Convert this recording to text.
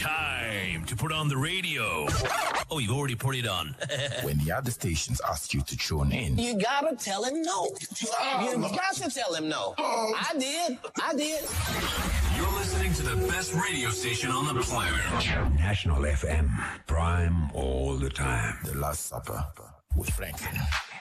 Time to put on the radio. Oh, you've already put it on. When the other stations ask you to tune in, you gotta tell him no. You got to tell him no. I did. You're listening to the best radio station on the planet. National FM. Prime all the time. The Last Supper with Franklin.